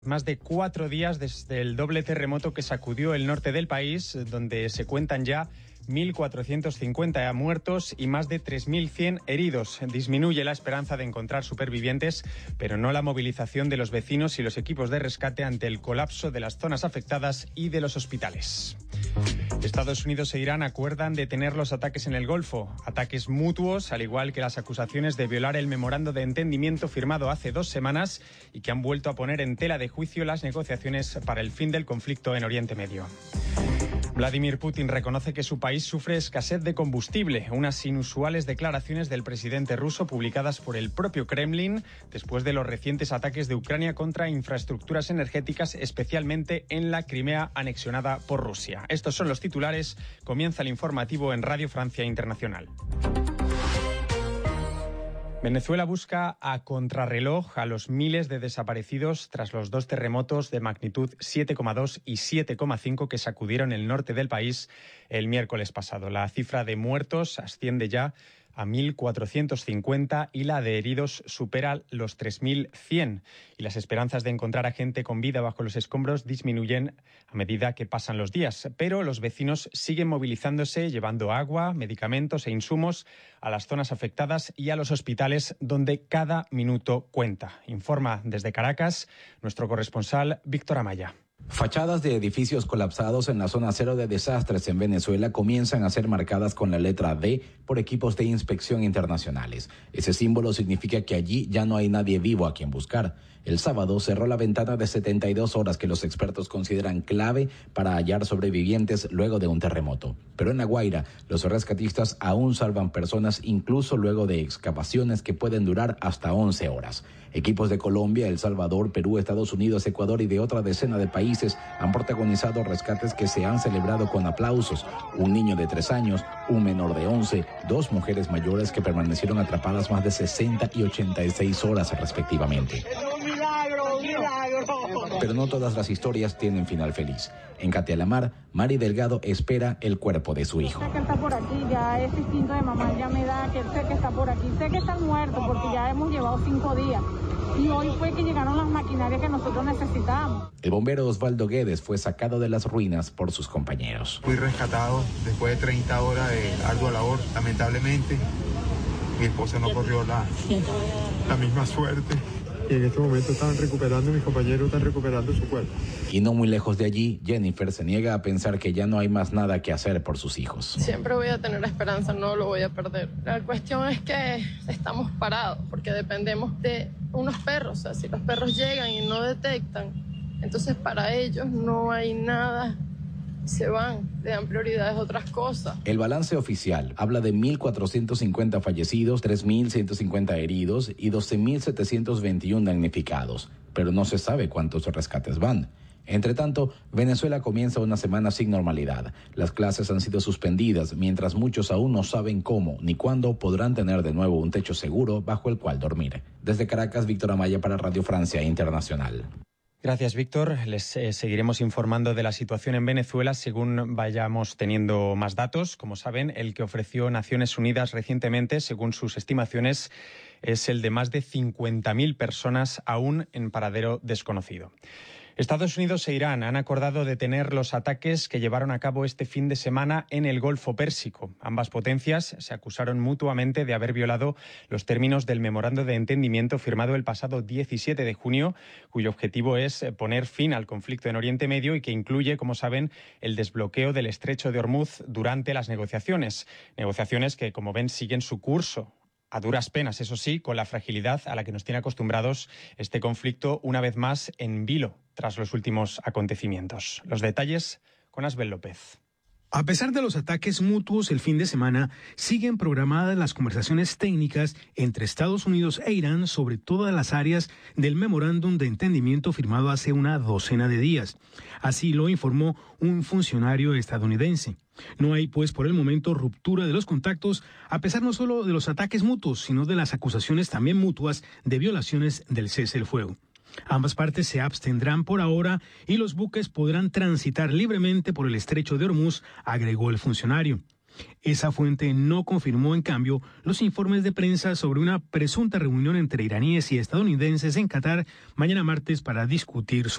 Más de 4 días desde el doble terremoto que sacudió el norte del país, donde se cuentan ya 1.450 muertos y más de 3.100 heridos. Disminuye la esperanza de encontrar supervivientes, pero no la movilización de los vecinos y los equipos de rescate ante el colapso de las zonas afectadas y de los hospitales. Estados Unidos e Irán acuerdan detener los ataques en el Golfo, ataques mutuos, al igual que las acusaciones de violar el memorando de entendimiento firmado hace 2 semanas y que han vuelto a poner en tela de juicio las negociaciones para el fin del conflicto en Oriente Medio. Vladimir Putin reconoce que su país sufre escasez de combustible, unas inusuales declaraciones del presidente ruso publicadas por el propio Kremlin después de los recientes ataques de Ucrania contra infraestructuras energéticas, especialmente en la Crimea anexionada por Rusia. Estos son los titulares. Comienza el informativo en Radio Francia Internacional. Venezuela busca a contrarreloj a los miles de desaparecidos tras los 2 terremotos de magnitud 7,2 y 7,5 que sacudieron el norte del país el miércoles pasado. La cifra de muertos asciende ya a 1.450 y la de heridos supera los 3.100. Y las esperanzas de encontrar a gente con vida bajo los escombros disminuyen a medida que pasan los días. Pero los vecinos siguen movilizándose, llevando agua, medicamentos e insumos a las zonas afectadas y a los hospitales donde cada minuto cuenta. Informa desde Caracas nuestro corresponsal Víctor Amaya. Fachadas de edificios colapsados en la zona cero de desastres en Venezuela comienzan a ser marcadas con la letra D por equipos de inspección internacionales. Ese símbolo significa que allí ya no hay nadie vivo a quien buscar. El sábado cerró la ventana de 72 horas que los expertos consideran clave para hallar sobrevivientes luego de un terremoto. Pero en La Guaira, los rescatistas aún salvan personas incluso luego de excavaciones que pueden durar hasta 11 horas. Equipos de Colombia, El Salvador, Perú, Estados Unidos, Ecuador y de otra decena de países han protagonizado rescates que se han celebrado con aplausos. Un niño de 3 años, un menor de 11, 2 mujeres mayores que permanecieron atrapadas más de 60 y 86 horas respectivamente. Pero no todas las historias tienen final feliz. En Catialamar, Mari Delgado espera el cuerpo de su hijo. Sé que está por aquí, ya ese instinto de mamá ya me da que sé que está por aquí. Sé que está muerto porque ya hemos llevado 5 días. Y hoy fue que llegaron las maquinarias que nosotros necesitábamos. El bombero Osvaldo Guedes fue sacado de las ruinas por sus compañeros. Fui rescatado después de 30 horas de ardua labor. Lamentablemente, mi esposa no corrió la misma suerte. Y en este momento mis compañeros están recuperando su cuerpo. Y no muy lejos de allí, Jennifer se niega a pensar que ya no hay más nada que hacer por sus hijos. Siempre voy a tener esperanza, no lo voy a perder. La cuestión es que estamos parados porque dependemos de unos perros. O sea, si los perros llegan y no detectan, entonces para ellos no hay nada. Se van, le dan prioridades a otras cosas. El balance oficial habla de 1.450 fallecidos, 3.150 heridos y 12.721 damnificados, pero no se sabe cuántos rescates van. Entre tanto, Venezuela comienza una semana sin normalidad. Las clases han sido suspendidas, mientras muchos aún no saben cómo ni cuándo podrán tener de nuevo un techo seguro bajo el cual dormir. Desde Caracas, Víctor Amaya para Radio Francia Internacional. Gracias, Víctor. Les seguiremos informando de la situación en Venezuela según vayamos teniendo más datos. Como saben, el que ofreció Naciones Unidas recientemente, según sus estimaciones, es el de más de 50.000 personas aún en paradero desconocido. Estados Unidos e Irán han acordado detener los ataques que llevaron a cabo este fin de semana en el Golfo Pérsico. Ambas potencias se acusaron mutuamente de haber violado los términos del memorando de entendimiento firmado el pasado 17 de junio, cuyo objetivo es poner fin al conflicto en Oriente Medio y que incluye, como saben, el desbloqueo del estrecho de Hormuz durante las negociaciones. Negociaciones que, como ven, siguen su curso. A duras penas, eso sí, con la fragilidad a la que nos tiene acostumbrados este conflicto, una vez más en vilo tras los últimos acontecimientos. Los detalles con Asbel López. A pesar de los ataques mutuos el fin de semana, siguen programadas las conversaciones técnicas entre Estados Unidos e Irán sobre todas las áreas del memorándum de entendimiento firmado hace una docena de días. Así lo informó un funcionario estadounidense. No hay, pues, por el momento ruptura de los contactos, a pesar no solo de los ataques mutuos, sino de las acusaciones también mutuas de violaciones del cese el fuego. Ambas partes se abstendrán por ahora y los buques podrán transitar libremente por el estrecho de Hormuz, agregó el funcionario. Esa fuente no confirmó, en cambio, los informes de prensa sobre una presunta reunión entre iraníes y estadounidenses en Qatar mañana martes para discutir